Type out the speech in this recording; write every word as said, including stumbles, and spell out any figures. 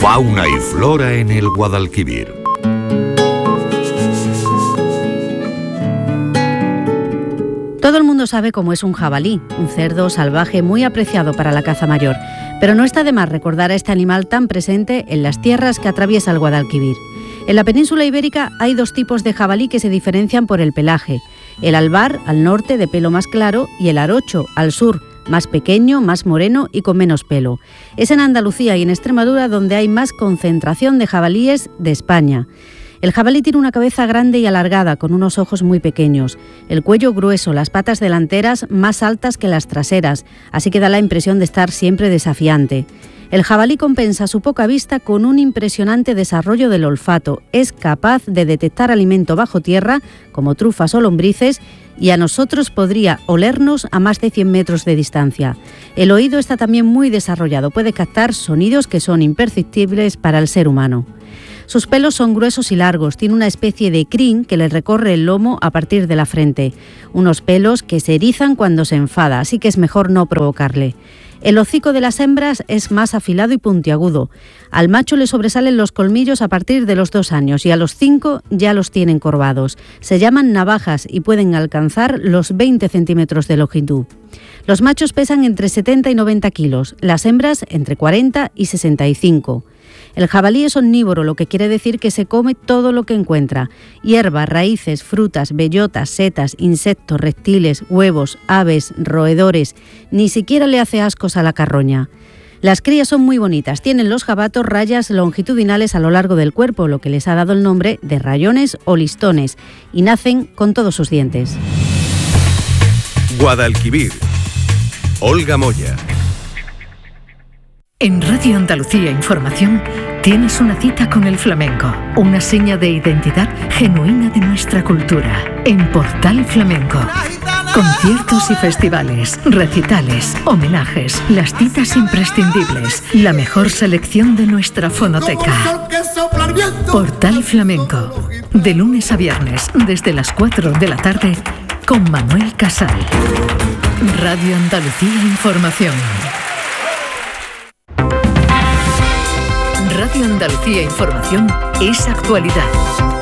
Fauna y flora en el Guadalquivir. Todo el mundo sabe cómo es un jabalí, un cerdo salvaje muy apreciado para la caza mayor, pero no está de más recordar a este animal tan presente en las tierras que atraviesa el Guadalquivir. En la península ibérica hay dos tipos de jabalí que se diferencian por el pelaje: el albar, al norte, de pelo más claro, y el arocho, al sur, más pequeño, más moreno y con menos pelo. Es en Andalucía y en Extremadura donde hay más concentración de jabalíes de España. El jabalí tiene una cabeza grande y alargada, con unos ojos muy pequeños, el cuello grueso, las patas delanteras más altas que las traseras, así que da la impresión de estar siempre desafiante. El jabalí compensa su poca vista con un impresionante desarrollo del olfato. Es capaz de detectar alimento bajo tierra, como trufas o lombrices, y a nosotros podría olernos a más de cien metros de distancia. El oído está también muy desarrollado, puede captar sonidos que son imperceptibles para el ser humano. Sus pelos son gruesos y largos, tiene una especie de crin que le recorre el lomo a partir de la frente, unos pelos que se erizan cuando se enfada, así que es mejor no provocarle. El hocico de las hembras es más afilado y puntiagudo. Al macho le sobresalen los colmillos a partir de los dos años y a los cinco ya los tienen corvados. Se llaman navajas y pueden alcanzar los veinte centímetros de longitud. Los machos pesan entre setenta y noventa kilos, las hembras entre cuarenta y sesenta y cinco. El jabalí es omnívoro, lo que quiere decir que se come todo lo que encuentra: hierba, raíces, frutas, bellotas, setas, insectos, reptiles, huevos, aves, roedores. Ni siquiera le hace ascos a la carroña. Las crías son muy bonitas, tienen los jabatos rayas longitudinales a lo largo del cuerpo, lo que les ha dado el nombre de rayones o listones, y nacen con todos sus dientes. Guadalquivir. Olga Moya. En Radio Andalucía Información tienes una cita con el flamenco, una seña de identidad genuina de nuestra cultura. En Portal Flamenco, conciertos y festivales, recitales, homenajes, las citas imprescindibles, la mejor selección de nuestra fonoteca. Portal Flamenco, de lunes a viernes desde las cuatro de la tarde con Manuel Casal. Radio Andalucía Información. Radio Andalucía Información es actualidad.